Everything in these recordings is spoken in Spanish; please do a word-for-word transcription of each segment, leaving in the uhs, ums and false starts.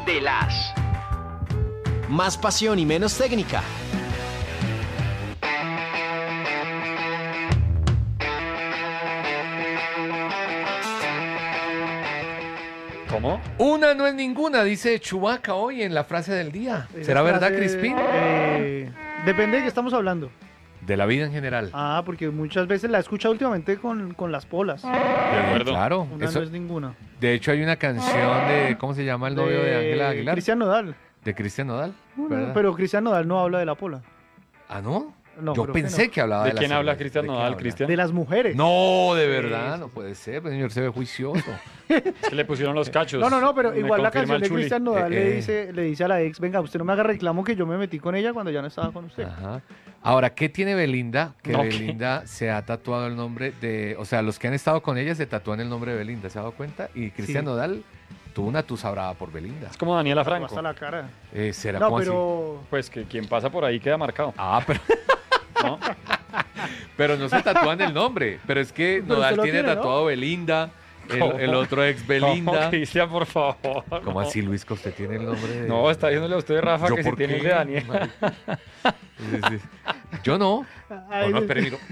de las. Más pasión y menos técnica. ¿Cómo? Una no es ninguna, dice Chewbacca hoy en la frase del día. ¿Será Esa verdad, frase, Crispín? eh, depende de qué estamos hablando. De la vida en general. Ah, porque muchas veces la he escuchado últimamente con, con las polas. De acuerdo. Claro. Una Eso- no es ninguna. de hecho, hay una canción de, ¿cómo se llama el novio de Ángela Aguilar? Cristian Nodal. De Cristian Nodal. Bueno, ¿verdad? pero Cristian Nodal no habla de la pola. ¿Ah, no? No, Yo creo que pensé no. que, hablaba de ¿De la quién habla cerveza. Cristian ¿De qué Nodal, habla? Cristian? De las mujeres. No, de Sí, verdad, sí, no sí. puede ser, el señor se ve juicioso. Es que le pusieron los cachos. No, no, no, pero Me igual la confirma canción el de Chuli. Cristian Nodal Eh, le eh. dice le dice a la ex, venga, usted no me haga reclamo que yo me metí con ella cuando ya no estaba con usted. Ajá. Ahora, ¿qué tiene Belinda? Que No, ¿qué? Belinda se ha tatuado el nombre de... O sea, los que han estado con ella se tatúan el nombre de Belinda, ¿se ha dado cuenta? Y Cristian Sí. Nodal tuvo una tusa brava por Belinda. Es como Daniela Hasta Franco. la cara. Eh, ¿Será No, como así? pero Pues que quien pasa por ahí queda marcado. Ah, pero, ¿No? pero no se tatúan el nombre. Pero es que Pero Nodal usted lo tiene, tiene, ¿no? tatuado Belinda, ¿Cómo? el, el otro ex No, Belinda. Cristian, por favor. ¿Cómo no. así, Luis, que usted tiene el nombre de... No, está diciéndole a usted, Rafa, ¿Yo que si por tiene el qué? de Daniel. Sí, sí. Yo no. Ay, O no, sí. pero miro.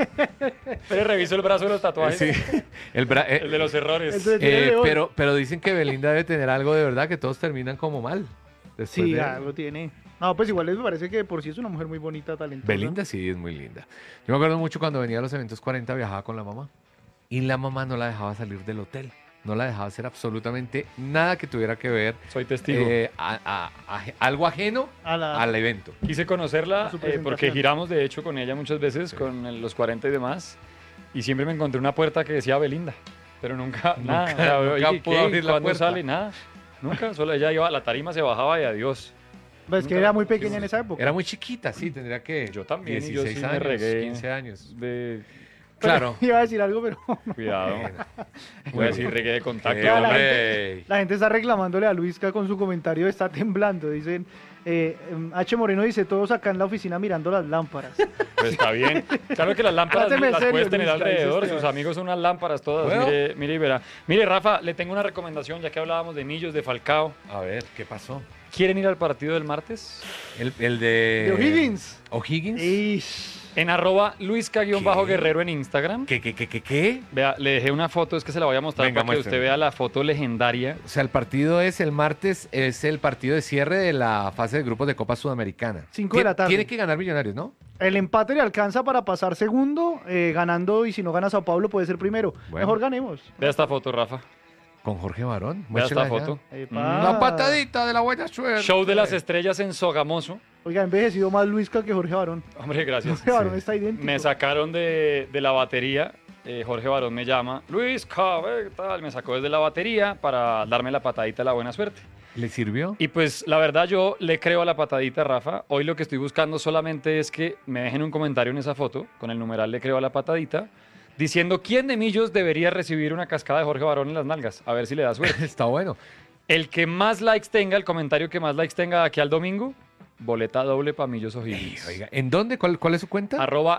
Pero reviso el brazo de los tatuajes. Sí. El bra- eh, El de los errores. Entonces, tiene eh, león. pero, pero dicen que Belinda debe tener algo de verdad, que todos terminan como mal. Después sí, de- algo tiene. No, pues igual me parece que por sí es una mujer muy bonita, talentosa. Belinda sí es muy linda. Yo me acuerdo mucho cuando venía a los eventos cuarenta, viajaba con la mamá. Y la mamá no la dejaba salir del hotel. No la dejaba hacer absolutamente nada que tuviera que ver Soy testigo. eh, a- a- a- algo ajeno A la- al evento. Quise conocerla A su eh, porque presentación. giramos, de hecho, con ella muchas veces, con el- los cuarenta y demás. Y siempre me encontré una puerta que decía Belinda. Pero nunca, nada. O sea, nunca oye, pudo ¿qué? abrir la ¿Cuándo puerta? sale? Nada. Nunca. Solo ella iba a la tarima, se bajaba y adiós. Pues es que Nunca- era muy pequeña en esa época. Era muy chiquita, sí, tendría que Yo también, y yo dieciséis sí me años, regué. quince años. De... Claro. Iba a decir algo, pero Cuidado. Voy a decir reggae de contacto. Eh, la, hombre. la gente está reclamándole a Luisca con su comentario, está temblando. Dicen, eh, em, H. Moreno dice, todos acá en la oficina mirando las lámparas. Pues está bien. Claro que las lámparas Tráteme las serio, puedes tener Luisca, dice alrededor. Esteban. Sus amigos son unas lámparas todas. Bueno. Mire, mire y verá. Mire, Rafa, le tengo una recomendación, ya que hablábamos de Millos, de Falcao. A ver, ¿qué pasó? ¿Quieren ir al partido del martes? El, el de... ¿De O'Higgins? ¿O'Higgins? Ish. En arroba luisca-guerrero en Instagram. ¿Qué, qué, qué, qué, qué? Vea, le dejé una foto, es que se la voy a mostrar Venga, para que muéstrame. usted vea la foto legendaria. O sea, el partido es el martes, es el partido de cierre de la fase de grupos de Copa Sudamericana. Cinco de la Tien- tarde. Tiene que ganar Millonarios, ¿no? El empate le alcanza para pasar segundo, eh, ganando, y si no gana Sao Paulo puede ser primero. Bueno. Mejor ganemos. Vea esta foto, Rafa. Con Jorge Barón. Vea esta Muéstrela ya. foto. Epa. La patadita de la buena suerte. Show de las estrellas en Sogamoso. Oiga, ha envejecido más Luisca que Jorge Barón. Hombre, gracias. Jorge Barón está idéntico. Me sacaron de, de la batería. eh, Jorge Barón me llama. Luis, ¿qué tal? Me sacó desde la batería para darme la patadita de la buena suerte. ¿Le sirvió? Y pues la verdad yo le creo a la patadita, Rafa. Hoy lo que estoy buscando solamente es que me dejen un comentario en esa foto con el numeral le creo a la patadita, diciendo quién de Millos debería recibir una cascada de Jorge Barón en las nalgas. A ver si le da suerte. Está bueno. El que más likes tenga, el comentario que más likes tenga de aquí al domingo, boleta doble para Millos O'Higgins. Oiga, ¿en dónde? ¿Cuál, cuál es su cuenta? Arroba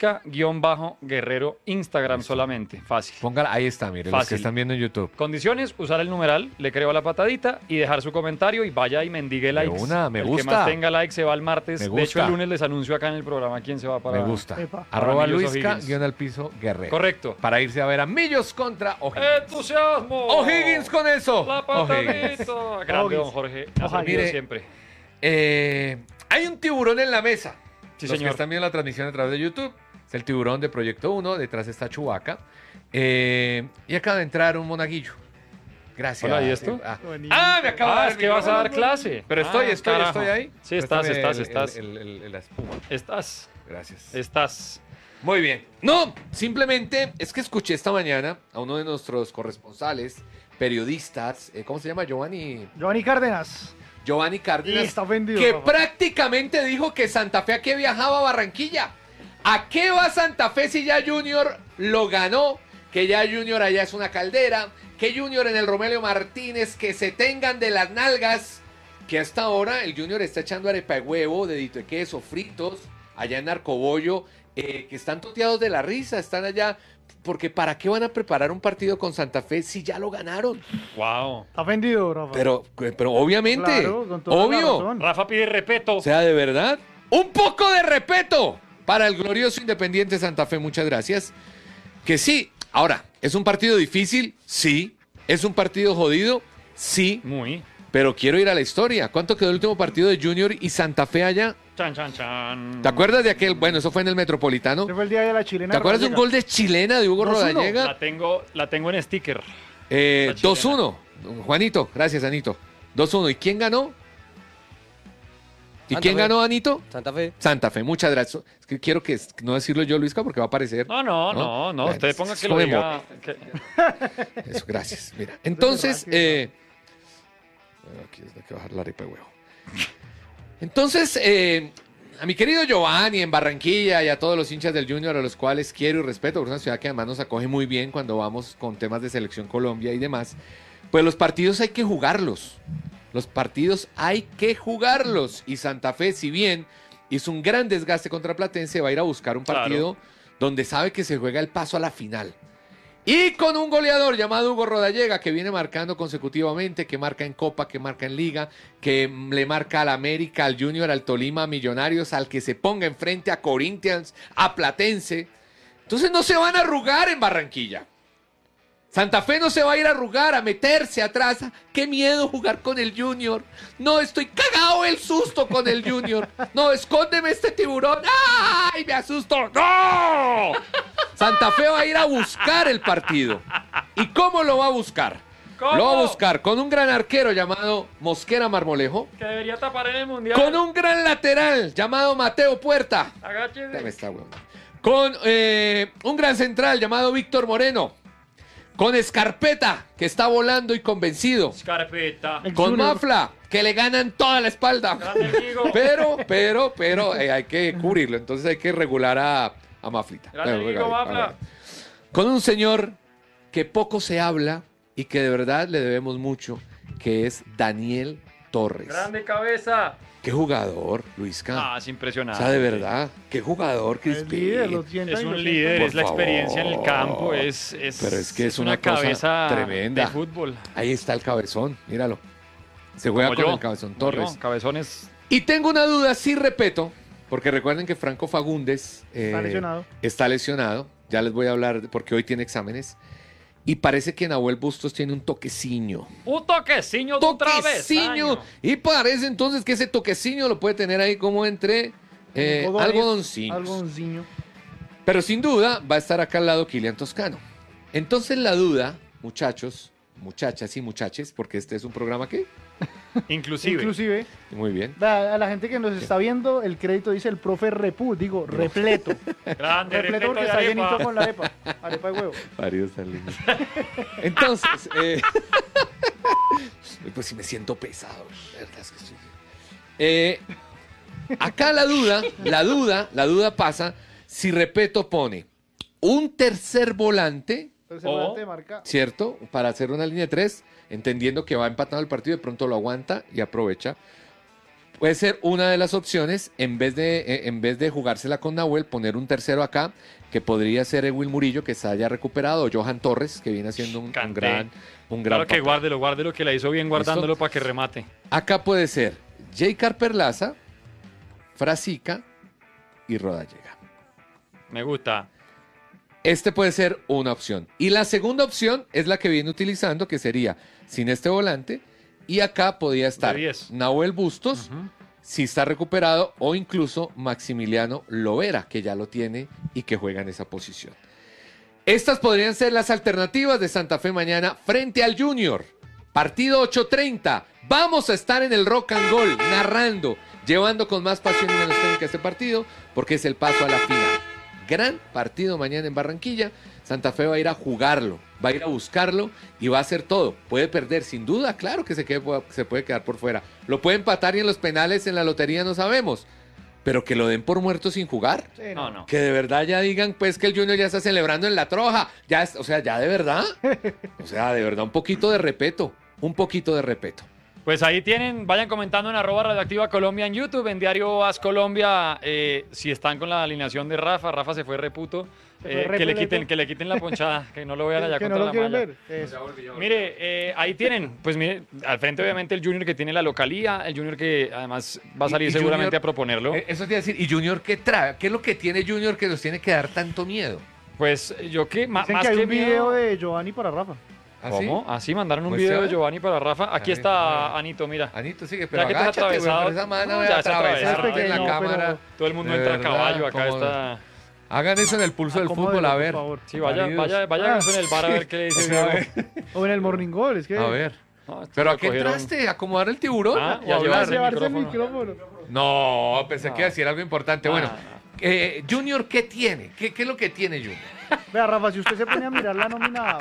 Luisca-Guerrero, Instagram solamente. Fácil. Póngala, ahí está, mire, los que Fácil. están viendo en YouTube. Condiciones, usar el numeral, le creo a la patadita y dejar su comentario y vaya y mendigue likes. una, me el gusta. que más tenga likes se va el martes. Me De hecho, gusta. el lunes les anuncio acá en el programa quién se va para... Me gusta. Epa. Arroba Para Millos Luisca, O'Higgins. guión al piso, Guerrero. Correcto. Para irse a ver a Millos contra O'Higgins. ¡Entusiasmo! O'Higgins con eso. ¡La O'Higgins. patadita! Grande, don O'Higgins. Jorge. Ha Ojalá. servido Mire, siempre. Eh, hay un tiburón en la mesa. Sí, Los señor. que están viendo la transmisión a través de YouTube. Es el tiburón de Proyecto uno. Detrás está Chewbacca. Eh, y acaba de entrar un monaguillo. Gracias. Hola, ¿y esto? Ah, Bonito. Ah, me acaba de Ah, dar es el que vas a dar micrófono. clase. Pero estoy, Ah, estoy, carajo. estoy ahí. Sí, estás, Préstame estás, el- estás. el- el- el- la espuma. Estás, Gracias. estás. Muy bien. No, simplemente es que escuché esta mañana a uno de nuestros corresponsales, periodistas, eh, ¿cómo se llama? Giovanni, Giovanni Cárdenas. Giovanni Cárdenas, Y está ofendido, que Rafa. prácticamente dijo que Santa Fe a qué viajaba a Barranquilla. ¿A qué va Santa Fe si ya Junior lo ganó? Que ya Junior allá es una caldera, que Junior en el Romelio Martínez, que se tengan de las nalgas, que hasta ahora el Junior está echando arepa de huevo, dedito de queso, fritos, allá en Narcobollo, eh, que están toteados de la risa, están allá, porque ¿para qué van a preparar un partido con Santa Fe si ya lo ganaron? Wow. Está ofendido, Rafa. Pero, pero obviamente, Claro, con toda la obvio. razón. Rafa pide respeto. O sea, de verdad, un poco de respeto para el glorioso Independiente Santa Fe, muchas gracias. Que sí, ahora, ¿es un partido difícil? Sí. ¿Es un partido jodido? Sí. Muy. Pero quiero ir a la historia. ¿Cuánto quedó el último partido de Junior y Santa Fe allá? Chan, chan, chan. ¿Te acuerdas de aquel? Bueno, eso fue en el Metropolitano. Ese fue el día de la chilena. ¿Te acuerdas de un Rodallega. gol de chilena de Hugo dos uno. Rodallega? La tengo, la tengo en sticker. Eh, La chilena. dos uno. Juanito, gracias, Anito. dos uno. ¿Y quién ganó? ¿Y Santa quién Fe. ganó, Anito? Santa Fe. Santa Fe, muchas gracias. Es que quiero que no decirlo yo, Luisca, porque va a aparecer. No, no, ¿No? no, no. Bueno, Usted ponga es que lo como diga. que- Eso, gracias. Mira, entonces, verdad que- eh, aquí es de que bajar la arepa de huevo. Entonces, eh, a mi querido Giovanni en Barranquilla y a todos los hinchas del Junior, a los cuales quiero y respeto, porque es una ciudad que además nos acoge muy bien cuando vamos con temas de selección Colombia y demás, pues los partidos hay que jugarlos. Los partidos hay que jugarlos. Y Santa Fe, si bien hizo un gran desgaste contra Platense, va a ir a buscar un Claro. partido donde sabe que se juega el paso a la final. Y con un goleador llamado Hugo Rodallega, que viene marcando consecutivamente, que marca en Copa, que marca en Liga, que le marca al América, al Junior, al Tolima, a Millonarios, al que se ponga enfrente, a Corinthians, a Platense. Entonces no se van a arrugar en Barranquilla. Santa Fe no se va a ir a arrugar, a meterse atrás. ¡Qué miedo jugar con el Junior! No, estoy cagado el susto con el Junior. No, escóndeme este tiburón. ¡Ay, me asusto! ¡No! Santa Fe va a ir a buscar el partido. ¿Y cómo lo va a buscar? ¿Cómo? Lo va a buscar con un gran arquero llamado Mosquera Marmolejo, Que debería tapar en el mundial. con un gran lateral llamado Mateo Puerta. Agáchese. Dame esta, huevona. Con eh, un gran central llamado Víctor Moreno. Con Escarpeta, que está volando y convencido. Carpeta. El Con Junior. Mafla, que le ganan toda la espalda. Grande amigo. Pero, pero, pero eh, hay que cubrirlo. Entonces hay que regular a, a Maflita. Grande Bueno, amigo, venga, Mafla. a ver. Con un señor que poco se habla y que de verdad le debemos mucho, que es Daniel Torres. Grande cabeza. Qué jugador, Luisca. Ah, es o impresionante. sea, de verdad, qué jugador, El Crispín. líder, los sienta Es y un los líder, Por es la experiencia en el favor. campo, es, es, Pero es que es una cosa cabeza tremenda. de fútbol. Ahí está el cabezón, míralo. Se juega Como con yo, el cabezón como Torres. yo, Cabezones. Y tengo una duda, sí repito, porque recuerden que Franco Fagundes eh, Está lesionado. está lesionado. Ya les voy a hablar, de- porque hoy tiene exámenes. Y parece que Nahuel Bustos tiene un toqueciño. Un toqueciño de otra vez. Toqueciño. Y parece entonces que ese toqueciño lo puede tener ahí como entre eh, Algodones, algodoncillos. Algodonciño. Pero sin duda va a estar acá al lado Kilian Toscano. Entonces la duda, muchachos, muchachas y muchaches, porque este es un programa que... Inclusive. Inclusive, Muy bien. a, a la gente que nos está viendo, el crédito dice el profe Repu, digo, repleto. Grande, repleto porque repleto de está arepa. llenito con la arepa. Arepa de huevo. Varios tan lindos. Entonces, eh, pues si me siento pesado, la verdad es que estoy- Eh, acá la duda, la duda, la duda pasa si Repeto pone un tercer volante, Tercer O- volante de marca. ¿cierto? Para hacer una línea de tres, entendiendo que va empatando el partido, de pronto lo aguanta y aprovecha. Puede ser una de las opciones, en vez de, eh, en vez de jugársela con Nahuel, poner un tercero acá, que podría ser Ewil Murillo, que se haya recuperado, o Johan Torres, que viene haciendo un, un Kanté. gran, un gran Claro que papel. guárdelo, guárdelo, que la hizo bien guardándolo para que remate. Acá puede ser J. Carperlaza, Frasica y Rodallega. Me gusta. Este puede ser una opción. Y la segunda opción es la que viene utilizando, que sería sin este volante. Y acá podría estar De diez. Nahuel Bustos, Ujú. si está recuperado, o incluso Maximiliano Lovera, que ya lo tiene y que juega en esa posición. Estas podrían ser las alternativas de Santa Fe mañana frente al Junior. Partido ocho treinta. Vamos a estar en el Rock and Roll, narrando, llevando con más pasión y menos técnica este partido, porque es el paso a la final. Gran partido mañana en Barranquilla. Santa Fe va a ir a jugarlo, va a ir a buscarlo y va a hacer todo. Puede perder, sin duda, claro que se, quede- se puede quedar por fuera. Lo puede empatar y en los penales, en la lotería, no sabemos. Pero que lo den por muerto sin jugar. Sí, No, no. Que de verdad ya digan, pues, que el Junior ya está celebrando en la troja. Ya, es- o sea, ya de verdad. O sea, de verdad, un poquito de respeto. Un poquito de respeto. Pues ahí tienen, vayan comentando en arroba Radioactiva Colombia en YouTube, en Diario As Colombia, eh, si están con la alineación de Rafa. Rafa se fue reputo. fue Eh, re que, le peleto. quiten, que le quiten la ponchada, que no lo vean allá que contra no lo la quieren malla. ver. Eso. Mire, eh, ahí tienen, pues mire, al frente obviamente el Junior que tiene la localía, el Junior que además va a Y- salir y seguramente Junior- a proponerlo. Eh, Eso te iba a decir. ¿Y Junior qué trae? ¿Qué es lo que tiene Junior que nos tiene que dar tanto miedo? Pues yo que, ma- Dicen más que hay que un video miedo- de Giovanni para Rafa. ¿Así? ¿Cómo? Así mandaron un Pues video ya. de Giovanni para Rafa. Aquí A ver, a está ver. Anito, mira. Anito, sigue, pero Ya que te has agáchate, güey, atravesado. por esa mano No, voy ya a está atravesarte atravesado. en la No, pero cámara. Todo el mundo De entra a verdad, caballo, acá como- está. Hagan eso en el pulso del Acomódelo, fútbol, a por ver. favor. Sí, vaya, Maridos. vaya, vaya eso en el bar a ver qué le dice O sea, a Diego. ver. O en el Morning Goal, es que... A ver. No, estos ¿Pero lo a qué cogieron. entraste? ¿A acomodar el tiburón? Ah, ¿O ya a llevarse hablar? el llevarse el micrófono. micrófono. No, pensé No. que iba a decir algo importante. No, Bueno, no. eh, Junior, ¿qué tiene? ¿Qué, ¿Qué es lo que tiene Junior? Vea, Rafa, si usted se pone a mirar la nómina,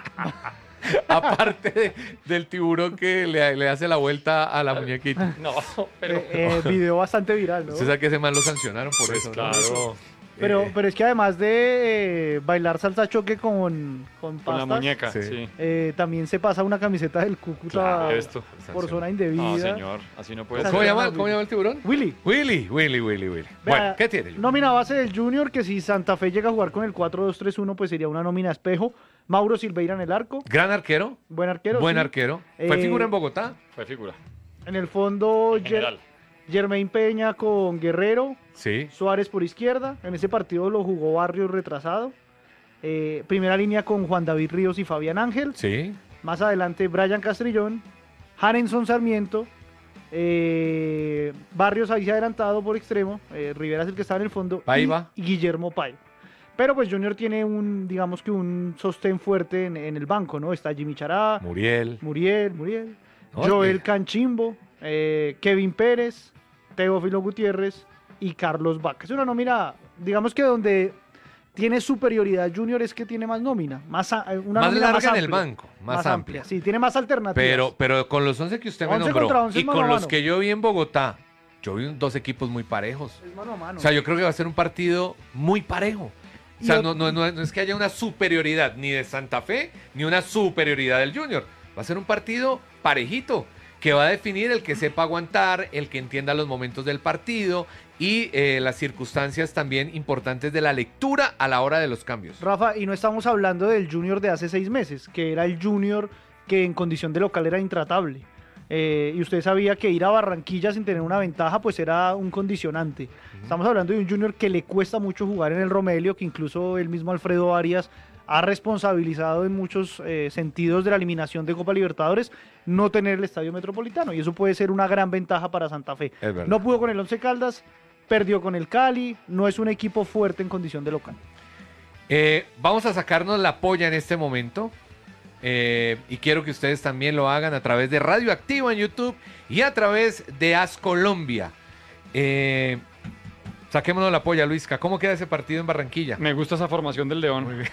Aparte de- del tiburón que le, le hace la vuelta a la muñequita. No, pero. eh, eh, video bastante viral, ¿no? Usted sabe que ese man lo sancionaron por Pues eso. ¿no? claro. Pero, Eh, pero es que además de eh, bailar salsa choque con, con Con la pastas, muñeca, Sí. sí. eh, también se pasa una camiseta del Cúcuta Claro, esto. por zona No, indebida. señor, así no puede Esa- ¿Cómo, ser. llama, ¿Cómo llama el tiburón? Willy, Willy, Willy, Willy, Willy. vea, Bueno, ¿qué tiene Junior? nómina base del Junior, que si Santa Fe llega a jugar con el cuatro dos tres uno, pues sería una nómina espejo. Mauro Silveira en el arco, Gran arquero. buen arquero. Buen sí. arquero. Fue Eh, figura en Bogotá. Fue figura. En el fondo, En Ger- general. Germain Peña con Guerrero, Sí. Suárez por izquierda. En ese partido lo jugó Barrios retrasado. Eh, primera línea con Juan David Ríos y Fabián Ángel. Sí. Más adelante Brian Castrillón, Harenson Sarmiento, eh, Barrios ahí se ha adelantado por extremo, eh, Rivera es el que está en el fondo, Paiva. y, y Guillermo Paiva. Pero pues Junior tiene un, digamos que un sostén fuerte en, en el banco, ¿no? Está Jimmy Chará, Muriel. Muriel, Muriel, No, Joel eh. Canchimbo, eh, Kevin Pérez, Teófilo Gutiérrez y Carlos Vaca. Es una nómina, digamos que donde tiene superioridad Junior es que tiene más nómina, más, a- una Más nómina larga más en el amplia, banco. Más, amplia. Sí, tiene más alternativas. Pero, pero con los once que usted me once nombró contra once y mano con a los mano. que yo vi en Bogotá, yo vi dos equipos muy parejos. Es mano a mano. O sea, yo creo que va a ser un partido muy parejo. O sea, Y no, no, no, no es que haya una superioridad ni de Santa Fe ni una superioridad del Junior. Va a ser un partido parejito que va a definir el que sepa aguantar, el que entienda los momentos del partido y eh, las circunstancias también importantes de la lectura a la hora de los cambios. Rafa, y no estamos hablando del Junior de hace seis meses, que era el Junior que en condición de local era intratable. Eh, y usted sabía que ir a Barranquilla sin tener una ventaja pues era un condicionante. Estamos hablando de un Junior que le cuesta mucho jugar en el Romelio, que incluso el mismo Alfredo Arias ha responsabilizado en muchos eh, sentidos de la eliminación de Copa Libertadores no tener el Estadio Metropolitano, y eso puede ser una gran ventaja para Santa Fe. Es verdad. No pudo con el Once Caldas, perdió con el Cali, no es un equipo fuerte en condición de local. Eh, vamos a sacarnos la polla en este momento. Eh, y quiero que ustedes también lo hagan a través de Radio Activa en YouTube y a través de As Colombia. Eh, saquémonos la polla, Luisca. ¿Cómo queda ese partido en Barranquilla? Me gusta esa formación del León. Muy bien.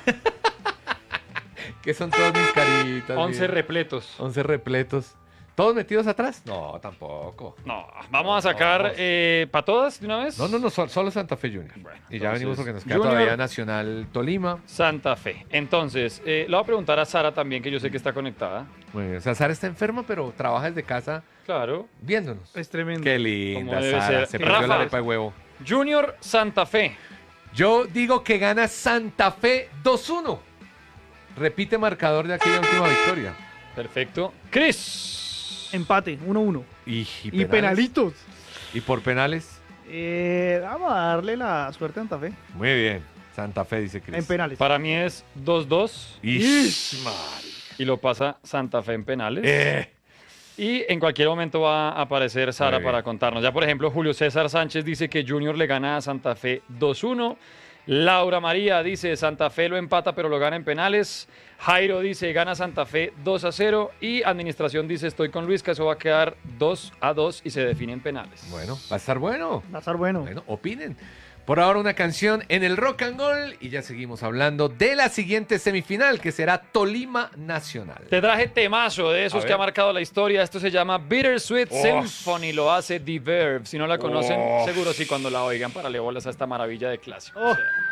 Que son todas mis caritas. once bien. repletos. once repletos. ¿Todos metidos atrás? No, tampoco. No, vamos a sacar Vamos. eh, para todas de una vez. No, no, no, sol- solo Santa Fe Junior. Bueno, y ya entonces, venimos porque nos queda Junior- todavía Nacional Tolima. Santa Fe. Entonces, eh, le voy a preguntar a Sara también, que yo sé que está conectada. Muy bien. O sea, Sara está enferma, pero trabaja desde casa Claro. viéndonos. Es tremendo. Qué linda, Como debe Sara. ser. Se perdió Rafa. la arepa de huevo. Junior Santa Fe. Yo digo que gana Santa Fe dos uno. Repite marcador de aquella última victoria. Perfecto. Chris. Empate, uno uno. Y, y Y, penales. penalitos. Y por penales. Eh, vamos a darle la suerte a Santa Fe. Muy bien. Santa Fe, dice Cris. En penales. Para mí es dos dos Ish, mal. y lo pasa Santa Fe en penales. Eh. Y en cualquier momento va a aparecer Sara Muy bien. para contarnos. Ya, por ejemplo, Julio César Sánchez dice que Junior le gana a Santa Fe dos uno. Laura María dice Santa Fe lo empata pero lo gana en penales. Jairo dice gana Santa Fe dos a cero. Y Administración dice estoy con Luis, que eso va a quedar dos a dos y se define en penales. Bueno, va a estar bueno. Va a estar bueno. Bueno, opinen. Por ahora una canción en el Rock and Roll y ya seguimos hablando de la siguiente semifinal que será Tolima Nacional. Te traje temazo de esos A que ha ver. marcado la historia. Esto se llama Bittersweet Oh. Symphony. Lo hace The Verve. Si no la conocen, Oh. seguro sí cuando la oigan para le bolas a esta maravilla de clásico. Oh. O sea,